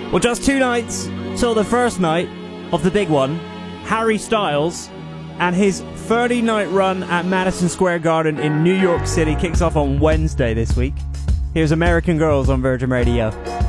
Well, just 2 nights till the first night of the big one. Harry Styles and his 30-night run at Madison Square Garden in New York City kicks off on Wednesday this week. Here's American Girls on Virgin Radio.